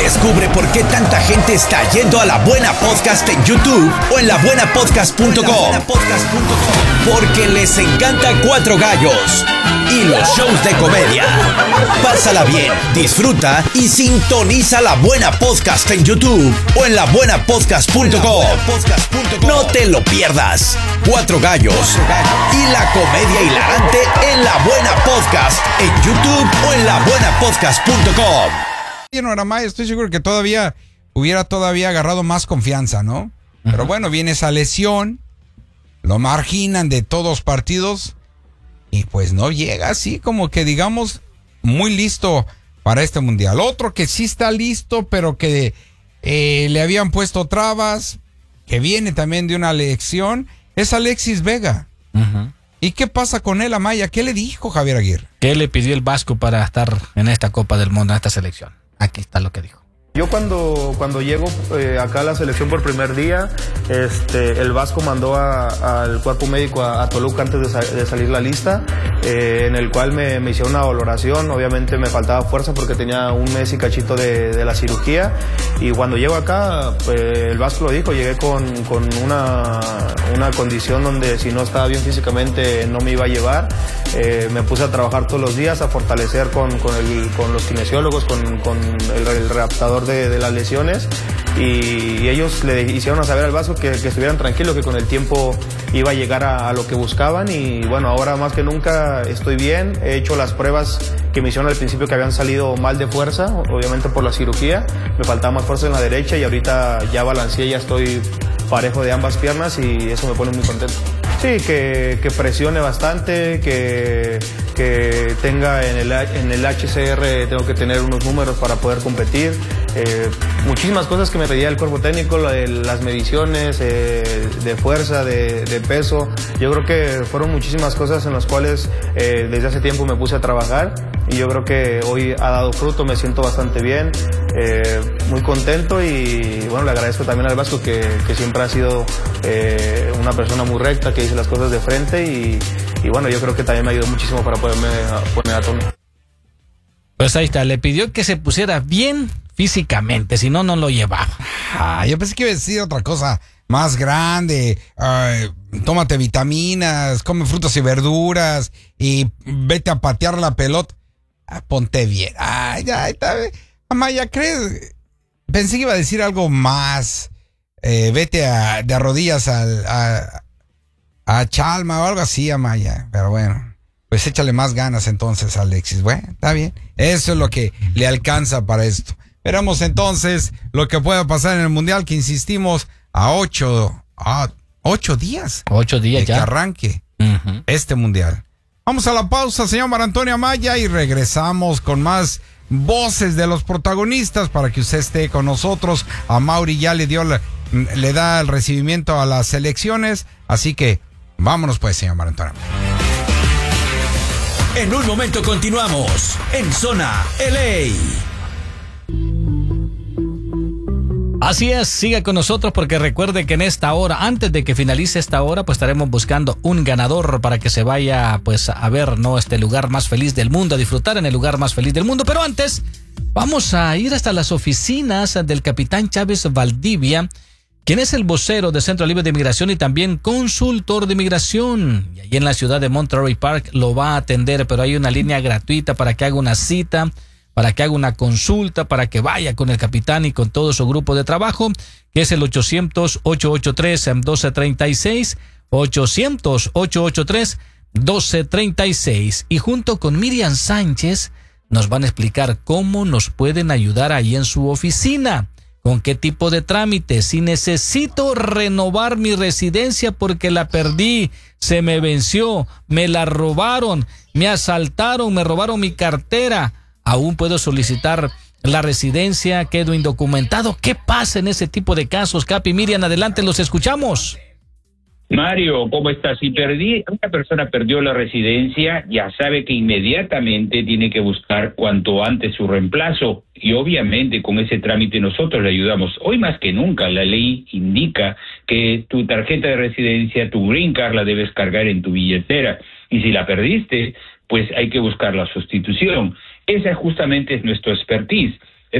Descubre por qué tanta gente está yendo a La Buena Podcast en YouTube o en labuenapodcast.com. Porque les encanta Cuatro Gallos y los shows de comedia. Pásala bien, disfruta y sintoniza La Buena Podcast en YouTube o en labuenapodcast.com. No te lo pierdas. Cuatro Gallos y la comedia hilarante en La Buena Podcast en YouTube o en labuenapodcast.com. Amaya, estoy seguro que hubiera agarrado más confianza, ¿no? Pero bueno, viene esa lesión, lo marginan de todos partidos y pues no llega así como que digamos muy listo para este mundial. Otro que sí está listo, pero que le habían puesto trabas, que viene también de una lesión, es Alexis Vega. ¿Y qué pasa con él, Amaya? ¿Qué le dijo Javier Aguirre? ¿Qué le pidió el Vasco para estar en esta Copa del Mundo, en esta selección? Aquí está lo que dijo. Yo cuando llego acá a la selección por primer día, el Vasco mandó al cuerpo médico a Toluca antes de salir la lista, en el cual me hicieron una valoración. Obviamente me faltaba fuerza porque tenía un mes y cachito de la cirugía, y cuando llego acá, el Vasco lo dijo, llegué con una condición donde si no estaba bien físicamente no me iba a llevar. Me puse a trabajar todos los días, a fortalecer con los kinesiólogos, con el readaptador de las lesiones, y ellos le hicieron saber al Vasco que estuvieran tranquilos, que con el tiempo iba a llegar a lo que buscaban. Y bueno, ahora más que nunca estoy bien. He hecho las pruebas que me hicieron al principio, que habían salido mal de fuerza, obviamente por la cirugía, me faltaba más fuerza en la derecha, y ahorita ya balanceé, ya estoy parejo de ambas piernas, y eso me pone muy contento. Sí, que presione bastante, que tenga en el HCR, tengo que tener unos números para poder competir. Muchísimas cosas que me pedía el cuerpo técnico, las mediciones de fuerza, de peso. Yo creo que fueron muchísimas cosas en las cuales desde hace tiempo me puse a trabajar, y yo creo que hoy ha dado fruto. Me siento bastante bien, muy contento, y bueno, le agradezco también al Vasco que siempre ha sido una persona muy recta, que dice las cosas de frente, y bueno, yo creo que también me ayudó muchísimo para poderme poner a tono. Pues ahí está, le pidió que se pusiera bien físicamente, si no, no lo llevaba. Yo pensé que iba a decir otra cosa más grande. Tómate vitaminas, come frutas y verduras y vete a patear la pelota. Ponte bien. Ya está. Amaya, ¿crees? Pensé que iba a decir algo más. Vete de rodillas a Chalma o algo así, Amaya. Pero bueno, pues échale más ganas entonces, Alexis. Bueno, está bien. Eso es lo que le alcanza para esto. Veremos entonces lo que pueda pasar en el Mundial, que insistimos a 8 días. 8 días de ya. Que arranque este Mundial. Vamos a la pausa, señor Marantonio Amaya, y regresamos con más voces de los protagonistas para que usted esté con nosotros. A Mauri ya le da el recibimiento a las selecciones, así que vámonos pues, señor Marantonio. En un momento continuamos en Zona LA. Así es, siga con nosotros, porque recuerde que en esta hora, antes de que finalice esta hora, pues estaremos buscando un ganador para que se vaya pues a ver, ¿no?, este lugar más feliz del mundo, a disfrutar en el lugar más feliz del mundo. Pero antes, vamos a ir hasta las oficinas del capitán Chávez Valdivia, quien es el vocero de Centro Libre de Inmigración y también consultor de inmigración. Y ahí en la ciudad de Monterey Park lo va a atender, pero hay una línea gratuita para que haga una cita, para que haga una consulta, para que vaya con el capitán y con todo su grupo de trabajo, que es el 800-883-1236, 800-883-1236. Y junto con Miriam Sánchez nos van a explicar cómo nos pueden ayudar ahí en su oficina, con qué tipo de trámite, si necesito renovar mi residencia porque la perdí, se me venció, me la robaron, me asaltaron, me robaron mi cartera. Aún puedo solicitar la residencia, quedo indocumentado. ¿Qué pasa en ese tipo de casos, Capi? Miriam, adelante, los escuchamos. Mario, ¿cómo estás? Si una persona perdió la residencia, ya sabe que inmediatamente tiene que buscar cuanto antes su reemplazo. Y obviamente con ese trámite nosotros le ayudamos. Hoy más que nunca la ley indica que tu tarjeta de residencia, tu green card, la debes cargar en tu billetera. Y si la perdiste, pues hay que buscar la sustitución. Esa justamente es nuestro expertise.